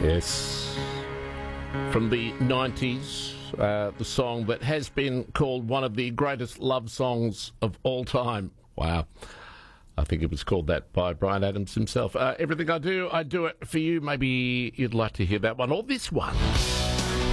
Yes. From the 90s, the song that has been called one of the greatest love songs of all time. Wow. I think it was called that by Bryan Adams himself. Everything I do it for you. Maybe you'd like to hear that one or this one.